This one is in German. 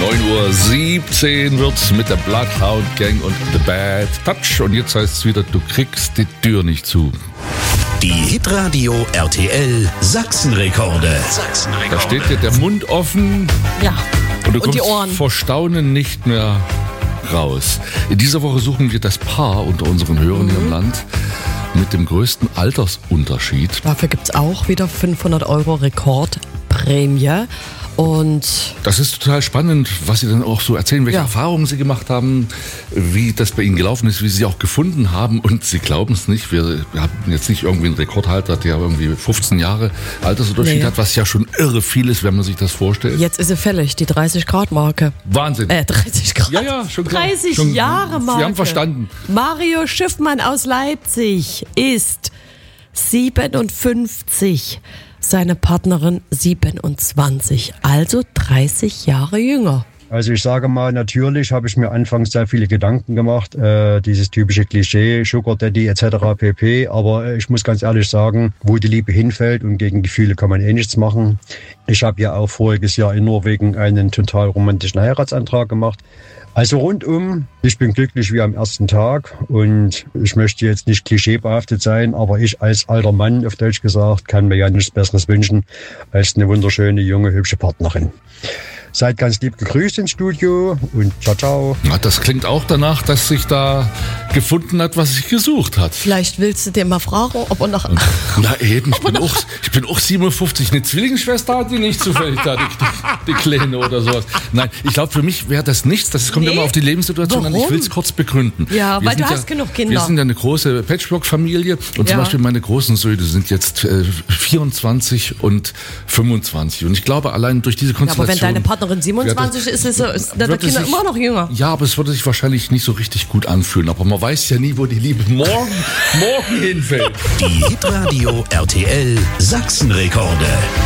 9:17 Uhr wird's mit der Bloodhound Gang und The Bad Touch. Und jetzt heißt es wieder, du kriegst die Tür nicht zu. Die Hitradio RTL Sachsenrekorde. Da steht dir der Mund offen. Ja. Und du Und die kommst Ohren. vor Staunen nicht mehr raus. In dieser Woche suchen wir das Paar unter unseren Hörern hier im Land mit dem größten Altersunterschied. Dafür gibt es auch wieder 500 € Rekordprämie. Und Das ist total spannend, was Sie dann auch so erzählen, welche Ja. Erfahrungen Sie gemacht haben, wie das bei Ihnen gelaufen ist, wie Sie auch gefunden haben. Und Sie glauben es nicht, wir haben jetzt nicht irgendwie einen Rekordhalter, der irgendwie 15 Jahre Altersunterschied Nee. hat, was ja schon irre viel ist, wenn man sich das vorstellt. jetzt ist sie fällig, die 30-Grad-Marke. Wahnsinn. 30 Grad. Ja, schon klar. 30 Schon- Jahre Marke. Wir haben verstanden. Mario Schiffmann aus Leipzig ist 57. Seine Partnerin 27, also 30 Jahre jünger. Also ich sage mal, natürlich habe ich mir anfangs sehr viele Gedanken gemacht, dieses typische Klischee, Sugar Daddy etc. pp. Aber ich muss ganz ehrlich sagen, wo die Liebe hinfällt und gegen Gefühle kann man eh nichts machen. Ich habe ja auch voriges Jahr in Norwegen einen total romantischen Heiratsantrag gemacht. Also rundum, ich bin glücklich wie am ersten Tag und ich möchte jetzt nicht klischeebehaftet sein, aber ich als alter Mann, auf Deutsch gesagt, kann mir ja nichts Besseres wünschen als eine wunderschöne, junge, hübsche Partnerin. Seid ganz lieb gegrüßt ins Studio und ciao, ciao. Na, das klingt auch danach, dass sich da gefunden hat, was sich gesucht hat. Vielleicht willst du den mal fragen, ob er noch... Na eben, ich bin auch 57. Eine Zwillingsschwester hat die nicht zufällig da, die Kleine oder sowas. Nein, ich glaube, für mich wäre das nichts. Das kommt Nee. immer auf die Lebenssituation an. Ich Warum? will es kurz begründen. Ja, Wir weil sind du hast genug Kinder. Wir sind ja eine große Patchwork-Familie. Und zum Ja. Beispiel meine großen Söhne sind jetzt 24 und 25. Und ich glaube, allein durch diese Ja, Konstellation... aber wenn deine Partnerin 27 ist der wird es Kinder sich- immer noch jünger. Ja, aber es würde sich wahrscheinlich nicht so richtig gut anfühlen. Aber man weiß ja nie, wo die Liebe morgen hinfällt. Die Hitradio RTL Sachsenrekorde.